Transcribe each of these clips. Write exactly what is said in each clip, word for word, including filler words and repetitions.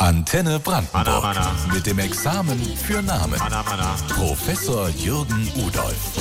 Antenne Brandenburg mit dem Examen für Namen. Professor Jürgen Udolph.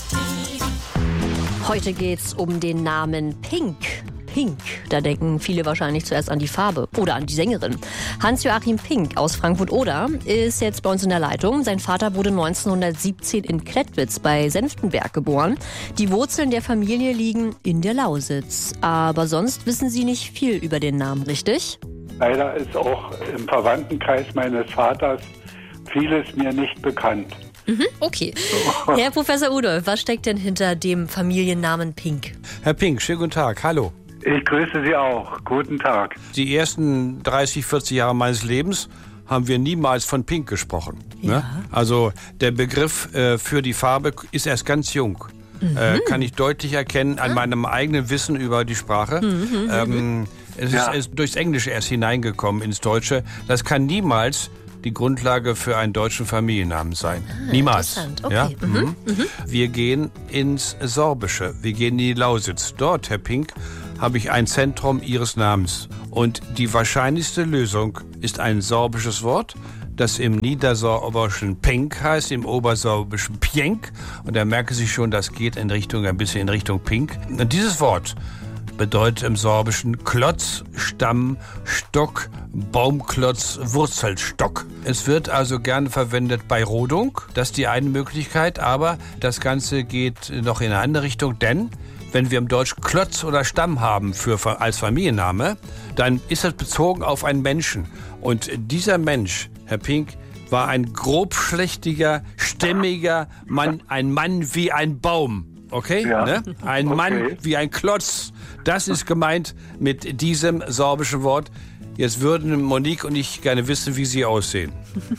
Heute geht's um den Namen Pink. Pink, da denken viele wahrscheinlich zuerst an die Farbe oder an die Sängerin. Hans-Joachim Pink aus Frankfurt-Oder ist jetzt bei uns in der Leitung. Sein Vater wurde neunzehnhundertsiebzehn in Klettwitz bei Senftenberg geboren. Die Wurzeln der Familie liegen in der Lausitz. Aber sonst wissen Sie nicht viel über den Namen, richtig? Leider ist auch im Verwandtenkreis meines Vaters vieles mir nicht bekannt. Mhm, okay. Herr Professor Udolph, was steckt denn hinter dem Familiennamen Pink? Herr Pink, schönen guten Tag. Hallo. Ich grüße Sie auch. Guten Tag. Die ersten dreißig, vierzig Jahre meines Lebens haben wir niemals von Pink gesprochen. Ja. Ne? Also der Begriff äh, für die Farbe ist erst ganz jung. Mhm. Äh, kann ich deutlich erkennen an meinem eigenen Wissen über die Sprache. Mhm, ähm, es ja. ist, ist durchs Englische erst hineingekommen ins Deutsche. Das kann niemals die Grundlage für einen deutschen Familiennamen sein. Ah, niemals. Okay. Ja? Mhm. Mhm. Mhm. Wir gehen ins Sorbische. Wir gehen in die Lausitz. Dort, Herr Pink, habe ich ein Zentrum Ihres Namens. Und die wahrscheinlichste Lösung ist ein sorbisches Wort, das im Niedersorbischen Pink heißt, im Obersorbischen Pjenk. Und da merken Sie schon, das geht in Richtung, ein bisschen in Richtung Pink. Und dieses Wort bedeutet im Sorbischen Klotz, Stamm, Stock, Baumklotz, Wurzelstock. Es wird also gerne verwendet bei Rodung. Das ist die eine Möglichkeit, aber das Ganze geht noch in eine andere Richtung, denn wenn wir im Deutsch Klotz oder Stamm haben für, als Familienname, dann ist das bezogen auf einen Menschen. Und dieser Mensch, Herr Pink, war ein grobschlächtiger, stämmiger Mann, ein Mann wie ein Baum. Okay? Ja. Ne? Ein Okay. Mann wie ein Klotz. Das ist gemeint mit diesem sorbischen Wort. Jetzt würden Monique und ich gerne wissen, wie Sie aussehen.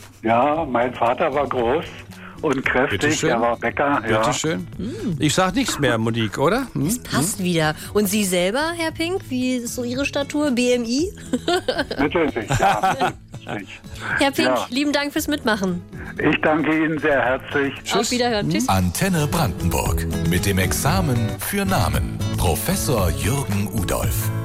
Ja, mein Vater war groß und kräftig. Bitteschön. Er war Bäcker. Ja. Bitte schön. Ich sag nichts mehr, Monique, oder? Hm? Das passt wieder. Und Sie selber, Herr Pink, wie ist so Ihre Statur? B M I? Mittelsicht, ja. Mittelsicht. Herr Pink, Ja. lieben Dank fürs Mitmachen. Ich danke Ihnen sehr herzlich. Auf Wiederhören. Tschüss. Antenne Brandenburg mit dem Examen für Namen. Professor Jürgen Udolph.